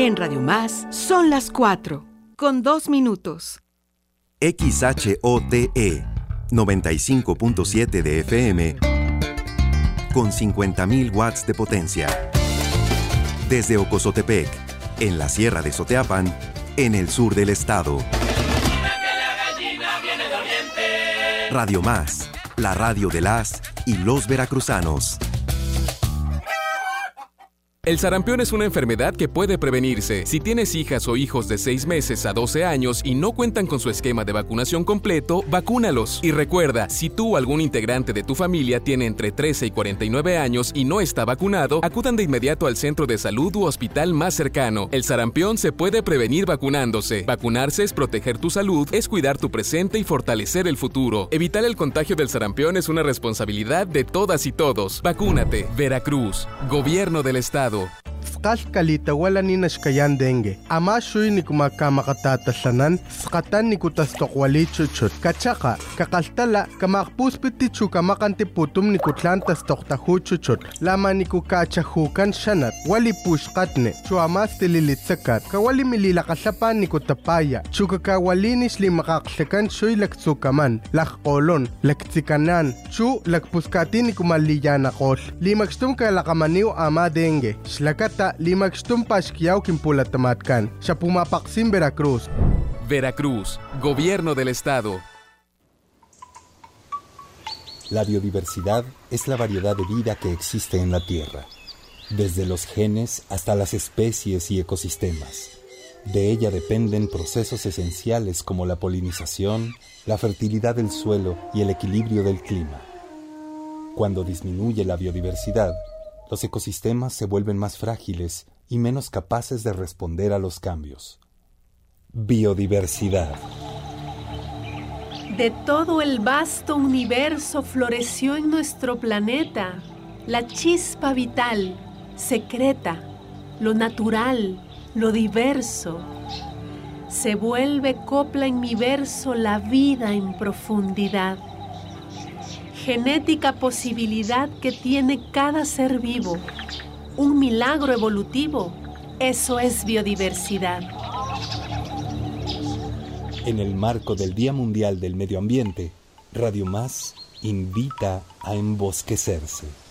En Radio Más son las 4, con 2 minutos. XHOTE 95.7 de FM con 50.000 watts de potencia. Desde Ocozotepec, en la Sierra de Soteapan, en el sur del estado. Radio Más, la radio de las y los veracruzanos. El sarampión es una enfermedad que puede prevenirse. Si tienes hijas o hijos de 6 meses a 12 años y no cuentan con su esquema de vacunación completo, vacúnalos. Y recuerda, si tú o algún integrante de tu familia tiene entre 13 y 49 años y no está vacunado, acudan de inmediato al centro de salud u hospital más cercano. El sarampión se puede prevenir vacunándose. Vacunarse es proteger tu salud, es cuidar tu presente y fortalecer el futuro. Evitar el contagio del sarampión es una responsabilidad de todas y todos. Vacúnate. Veracruz, Gobierno del Estado. Kalkalita wala ni nashkayan dengue. Ama shuy ni kumakamatatalanan, skatan ni kutastokwali chuchut. Kachaka, kakaltala, kamakpuspiti chukamakanti putum ni kutlantas toktahu chuchut. Lama ni kukachahukan shanat, wali pushkatne, chuamas tililitsakat, kawali mililakasapan ni kutapaya, chukakawalinis li makaklekan shuy laktsukaman, lakkolon, laktsikanan, chu lakpuskati ni kumaliyanakol. Limakstum kalakamaniw ama dengue. Shlakata limakstum pashkiyaw kimpulatamatkan. Siya pumapaksim Veracruz. Veracruz, Gobierno del Estado. La biodiversidad es la variedad de vida que existe en la Tierra, desde los genes hasta las especies y ecosistemas. De ella dependen procesos esenciales como la polinización, la fertilidad del suelo y el equilibrio del clima. Cuando disminuye la biodiversidad, los ecosistemas se vuelven más frágiles y menos capaces de responder a los cambios. Biodiversidad. De todo el vasto universo floreció en nuestro planeta la chispa vital, secreta, lo natural, lo diverso. Se vuelve copla en mi verso la vida en profundidad. Genética posibilidad que tiene cada ser vivo. Un milagro evolutivo. Eso es biodiversidad. En el marco del Día Mundial del Medio Ambiente, Radio Más invita a embosquecerse.